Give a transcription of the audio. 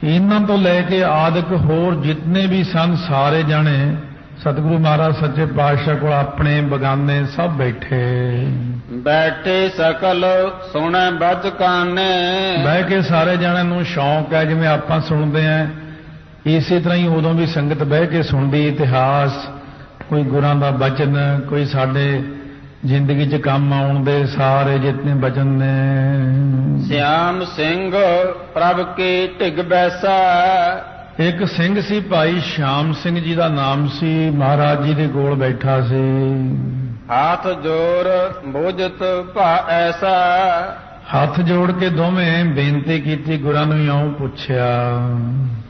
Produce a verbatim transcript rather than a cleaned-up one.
ਇਹਨਾਂ ਤੋਂ ਲੈ ਕੇ ਆਦਿਕ ਹੋਰ ਜਿਤਨੇ ਵੀ ਸਨ ਸਾਰੇ ਜਾਣੇ ਸਤਿਗੁਰੂ ਮਹਾਰਾਜ ਸੱਚੇ ਪਾਤਸ਼ਾਹ ਕੋਲ ਆਪਣੇ ਬਗਾਨੇ ਸਭ ਬੈਠੇ। ਬੈਠੇ ਸਕਲ ਸੁਣੈ ਬਚ ਕਾਨੇ। ਬਹਿ ਕੇ ਸਾਰੇ ਜਾਣਿਆਂ ਨੂੰ ਸ਼ੌਂਕ ਹੈ, ਜਿਵੇਂ ਆਪਾਂ ਸੁਣਦੇ ਆਂ ਇਸੇ ਤਰ੍ਹਾਂ ਹੀ ਉਦੋਂ ਵੀ ਸੰਗਤ ਬਹਿ ਕੇ ਸੁਣਦੀ ਇਤਿਹਾਸ, ਕੋਈ ਗੁਰਾਂ ਦਾ ਬਚਨ, ਕੋਈ ਸਾਡੇ ਜ਼ਿੰਦਗੀ 'ਚ ਕੰਮ ਆਉਣ ਦੇ ਸਾਰੇ ਜਿਤਨੇ ਬਚਨ ਨੇ। ਸਿਆਮ ਸਿੰਘ ਪ੍ਰਭ ਕੀ ਢਿਗ ਬੈਸਾ। ਇੱਕ ਸਿੰਘ ਸੀ ਭਾਈ ਸ਼ਾਮ ਸਿੰਘ ਜੀ ਦਾ ਨਾਮ ਸੀ, ਮਹਾਰਾਜ ਜੀ ਦੇ ਕੋਲ ਬੈਠਾ ਸੀ। ਹੱਥ ਜੋਰ ਬੁਝਤ ਭਾ ਐਸਾ। ਹੱਥ ਜੋੜ ਕੇ ਦੋਵੇਂ ਬੇਨਤੀ ਕੀਤੀ, ਗੁਰਾਂ ਨੂੰ ਇਉਂ ਪੁੱਛਿਆ